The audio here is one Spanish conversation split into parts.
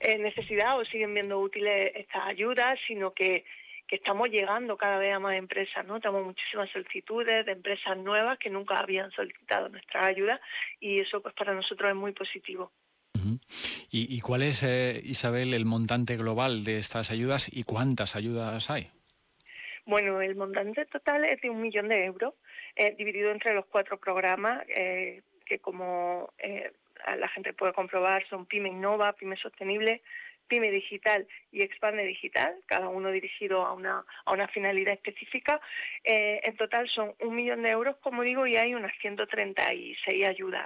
necesidad o siguen viendo útiles estas ayudas, sino que estamos llegando cada vez a más empresas, ¿no? Tenemos muchísimas solicitudes de empresas nuevas que nunca habían solicitado nuestras ayudas y eso pues para nosotros es muy positivo. Uh-huh. ¿Y cuál es, Isabel, el montante global de estas ayudas y cuántas ayudas hay? Bueno, el montante total es de 1 millón de euros, dividido entre los 4 programas que como la gente puede comprobar son PYME Innova, PYME Sostenible, PYME Digital y Expande Digital, cada uno dirigido a una finalidad específica. En total son 1 millón de euros, como digo, y hay unas 136 ayudas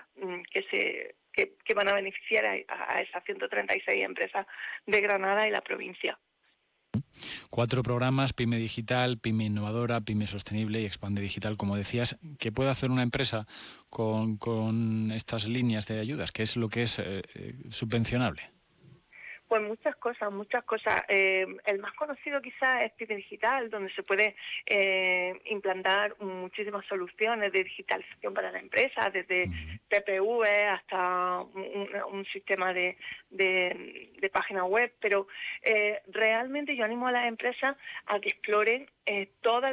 que van a beneficiar a esas 136 empresas de Granada y la provincia. 4 programas, PYME Digital, PYME Innovadora, PYME Sostenible y Expande Digital, como decías. ¿Qué puede hacer una empresa con estas líneas de ayudas? ¿Qué es lo que es subvencionable? Pues muchas cosas. El más conocido quizás es PYME Digital, donde se puede implantar muchísimas soluciones de digitalización para la empresa, desde TPV hasta un sistema de página web. Pero realmente yo animo a las empresas a que exploren todas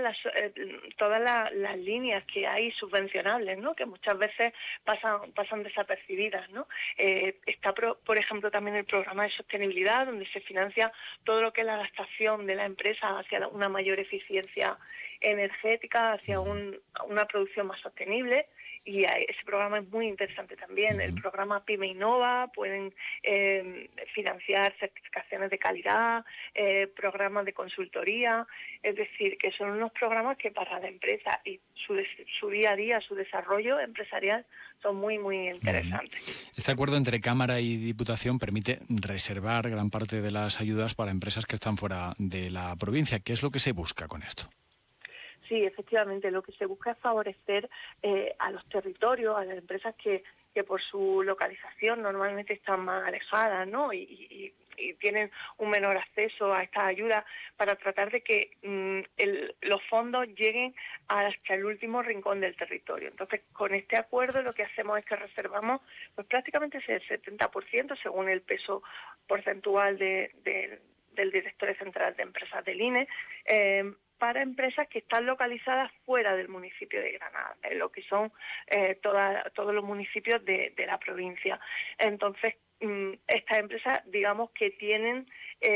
las líneas que hay subvencionables, ¿no? Que muchas veces pasan desapercibidas, ¿no? Está, por ejemplo, también el programa de sostenibilidad, donde se financia todo lo que es la adaptación de la empresa hacia una mayor eficiencia energética, hacia una producción más sostenible. Y ese programa es muy interesante también. El programa PYME Innova, pueden financiar certificaciones de calidad, programas de consultoría, es decir, que son unos programas que para la empresa y su día a día, su desarrollo empresarial, son muy, muy interesantes. Este acuerdo entre Cámara y Diputación permite reservar gran parte de las ayudas para empresas que están fuera de la provincia. ¿Qué es lo que se busca con esto? Sí, efectivamente, lo que se busca es favorecer a los territorios, a las empresas que por su localización normalmente están más alejadas, ¿no? Y tienen un menor acceso a estas ayudas, para tratar de que los fondos lleguen hasta el último rincón del territorio. Entonces, con este acuerdo lo que hacemos es que reservamos pues prácticamente el 70%, según el peso porcentual del directorio central de empresas del INE, para empresas que están localizadas fuera del municipio de Granada, en lo que son todos los municipios de la provincia. Entonces, estas empresas, digamos que tienen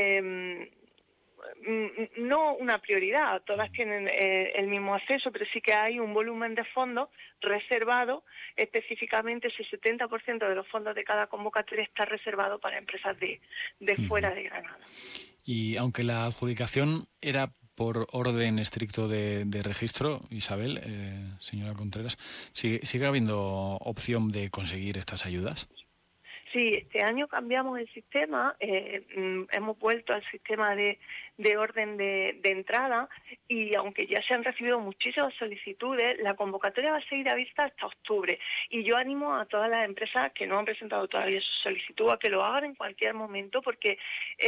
no una prioridad, todas tienen el mismo acceso, pero sí que hay un volumen de fondos reservado, específicamente ese 70% de los fondos de cada convocatoria está reservado para empresas de fuera de Granada. Y aunque la adjudicación era por orden estricto de registro, Isabel, señora Contreras, ¿sigue habiendo opción de conseguir estas ayudas? Sí, este año cambiamos el sistema, hemos vuelto al sistema de orden de entrada, y aunque ya se han recibido muchísimas solicitudes, la convocatoria va a seguir abierta hasta octubre. Y yo animo a todas las empresas que no han presentado todavía su solicitud a que lo hagan en cualquier momento, porque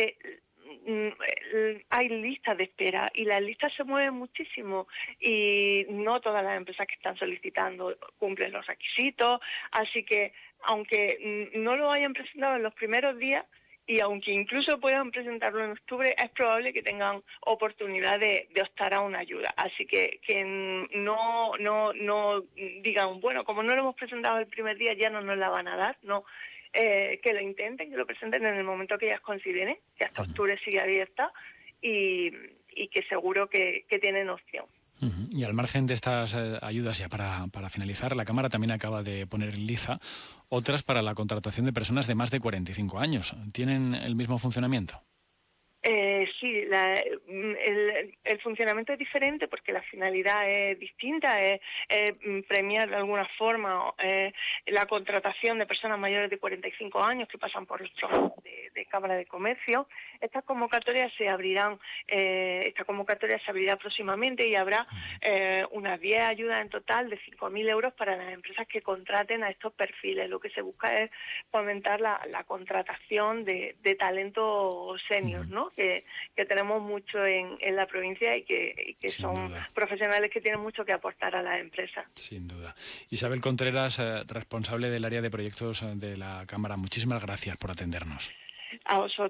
hay listas de espera y las listas se mueven muchísimo y no todas las empresas que están solicitando cumplen los requisitos, así que aunque no lo hayan presentado en los primeros días y aunque incluso puedan presentarlo en octubre, es probable que tengan oportunidad de optar a una ayuda. Así que no digan, bueno, como no lo hemos presentado el primer día ya no nos la van a dar, no. Que lo intenten, que lo presenten en el momento que ellas consideren, que hasta octubre sigue abierta y que seguro que tienen opción. Y al margen de estas ayudas, ya para finalizar, la Cámara también acaba de poner en liza otras para la contratación de personas de más de 45 años. ¿Tienen el mismo funcionamiento? Sí, el funcionamiento es diferente porque la finalidad es distinta, es premiar de alguna forma la contratación de personas mayores de 45 años que pasan por los programas de Cámara de Comercio. Esta convocatoria se abrirá próximamente y habrá unas 10 ayudas en total de 5.000 euros para las empresas que contraten a estos perfiles. Lo que se busca es fomentar la contratación de talento senior, ¿no? Que tenemos mucho en la provincia y que son profesionales que tienen mucho que aportar a las empresas. Sin duda. Isabel Contreras, responsable del área de proyectos de la Cámara, muchísimas gracias por atendernos. A vosotros.